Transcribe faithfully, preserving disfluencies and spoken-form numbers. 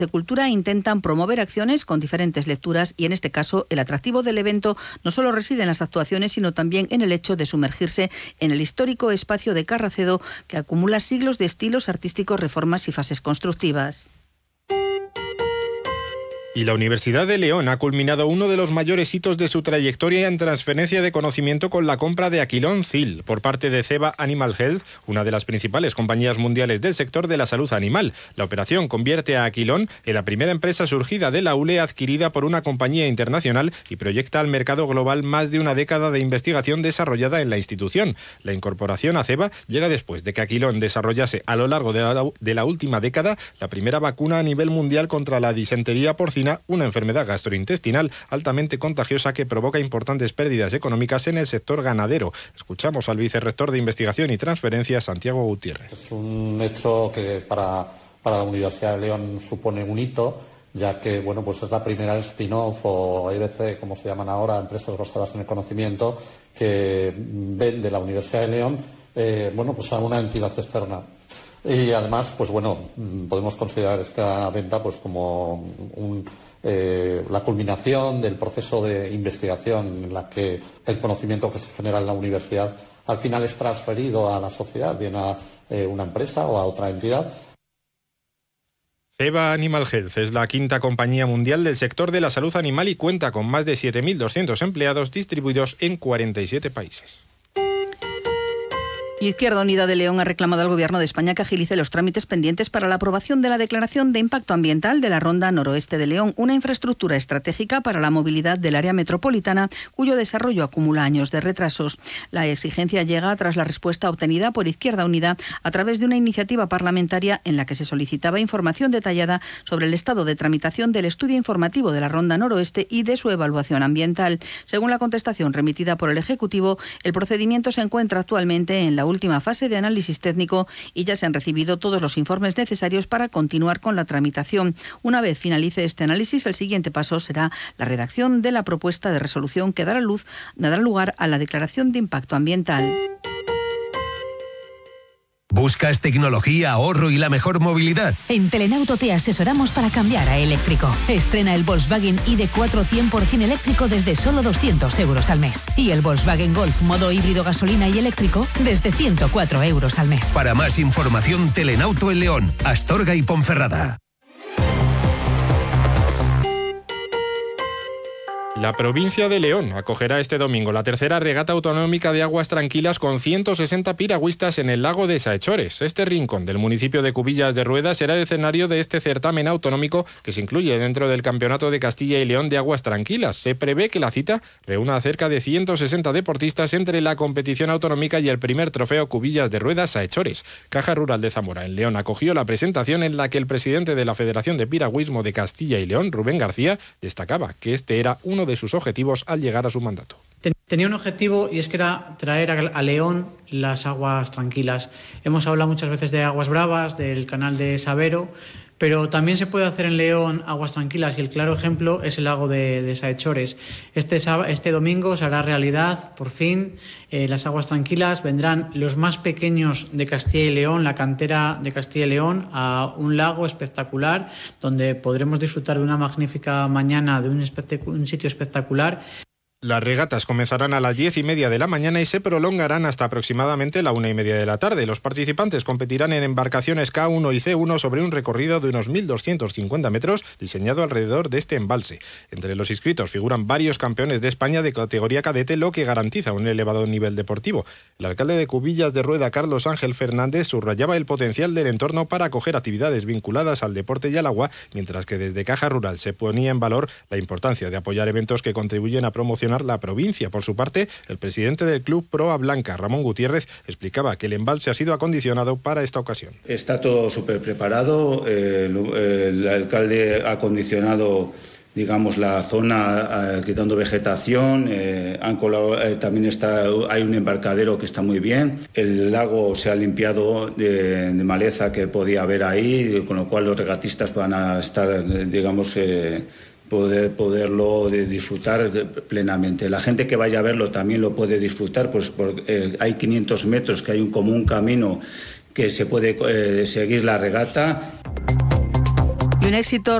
de cultura intentan promover acciones con diferentes lecturas y en este caso el atractivo del evento no solo reside en las actuaciones sino también en el hecho de sumergirse en el histórico espacio de Carracedo que acumula siglos de estilos artísticos, reformas y fases constructivas. Y la Universidad de León ha culminado uno de los mayores hitos de su trayectoria en transferencia de conocimiento con la compra de Aquilon Cil por parte de Ceva Animal Health, una de las principales compañías mundiales del sector de la salud animal. La operación convierte a Aquilon en la primera empresa surgida de la U L E adquirida por una compañía internacional y proyecta al mercado global más de una década de investigación desarrollada en la institución. La incorporación a Ceva llega después de que Aquilon desarrollase a lo largo de la, de la última década la primera vacuna a nivel mundial contra la disentería porcina, una enfermedad gastrointestinal altamente contagiosa que provoca importantes pérdidas económicas en el sector ganadero. Escuchamos al vicerrector de Investigación y Transferencia, Santiago Gutiérrez. Es un hecho que para, para la Universidad de León supone un hito, ya que bueno, pues es la primera spin-off o E B C, como se llaman ahora, empresas basadas en el conocimiento, que vende la Universidad de León eh, bueno, pues a una entidad externa. Y además, pues bueno, podemos considerar esta venta pues como un, eh, la culminación del proceso de investigación en la que el conocimiento que se genera en la universidad al final es transferido a la sociedad, bien a eh, una empresa o a otra entidad. Ceva Animal Health es la quinta compañía mundial del sector de la salud animal y cuenta con más de siete mil doscientos empleados distribuidos en cuarenta y siete países. Izquierda Unida de León ha reclamado al Gobierno de España que agilice los trámites pendientes para la aprobación de la declaración de impacto ambiental de la Ronda Noroeste de León, una infraestructura estratégica para la movilidad del área metropolitana, cuyo desarrollo acumula años de retrasos. La exigencia llega tras la respuesta obtenida por Izquierda Unida a través de una iniciativa parlamentaria en la que se solicitaba información detallada sobre el estado de tramitación del estudio informativo de la Ronda Noroeste y de su evaluación ambiental. Según la contestación remitida por el Ejecutivo, el procedimiento se encuentra actualmente en la última fase de análisis técnico y ya se han recibido todos los informes necesarios para continuar con la tramitación. Una vez finalice este análisis, el siguiente paso será la redacción de la propuesta de resolución que dará luz, dará lugar a la declaración de impacto ambiental. ¿Buscas tecnología, ahorro y la mejor movilidad? En Telenauto te asesoramos para cambiar a eléctrico. Estrena el Volkswagen I D cuatro cien por ciento eléctrico desde solo doscientos euros al mes. Y el Volkswagen Golf modo híbrido gasolina y eléctrico desde ciento cuatro euros al mes. Para más información, Telenauto en León, Astorga y Ponferrada. La provincia de León acogerá este domingo la tercera regata autonómica de aguas tranquilas con ciento sesenta piragüistas en el lago de Saechores. Este rincón del municipio de Cubillas de Rueda será el escenario de este certamen autonómico que se incluye dentro del Campeonato de Castilla y León de Aguas Tranquilas. Se prevé que la cita reúna a cerca de ciento sesenta deportistas entre la competición autonómica y el primer trofeo Cubillas de Rueda Saechores. Caja Rural de Zamora en León acogió la presentación en la que el presidente de la Federación de Piragüismo de Castilla y León, Rubén García, destacaba que este era uno de de sus objetivos al llegar a su mandato. Tenía un objetivo y es que era traer a León las aguas tranquilas. Hemos hablado muchas veces de aguas bravas, del canal de Sabero, pero también se puede hacer en León aguas tranquilas y el claro ejemplo es el lago de, de Saechores. Este, este domingo se hará realidad, por fin, eh, las aguas tranquilas. Vendrán los más pequeños de Castilla y León, la cantera de Castilla y León, a un lago espectacular donde podremos disfrutar de una magnífica mañana, de un, un sitio espectacular. Las regatas comenzarán a las diez y media de la mañana y se prolongarán hasta aproximadamente la una y media de la tarde. Los participantes competirán en embarcaciones K uno y C uno sobre un recorrido de unos mil doscientos cincuenta metros diseñado alrededor de este embalse. Entre los inscritos figuran varios campeones de España de categoría cadete, lo que garantiza un elevado nivel deportivo. El alcalde de Cubillas de Rueda, Carlos Ángel Fernández, subrayaba el potencial del entorno para acoger actividades vinculadas al deporte y al agua, mientras que desde Caja Rural se ponía en valor la importancia de apoyar eventos que contribuyen a promocionar la provincia. Por su parte, el presidente del club Proa Blanca, Ramón Gutiérrez, explicaba que el embalse ha sido acondicionado para esta ocasión. Está todo súper preparado, eh, el, el alcalde ha acondicionado, digamos, la zona eh, quitando vegetación, eh, han colado, eh, también está, hay un embarcadero que está muy bien, el lago se ha limpiado de, de maleza que podía haber ahí, con lo cual los regatistas van a estar, digamos, eh, poder poderlo disfrutar plenamente. La gente que vaya a verlo también lo puede disfrutar, pues porque eh, hay quinientos metros, que hay un común camino que se puede eh, seguir la regata. Y un éxito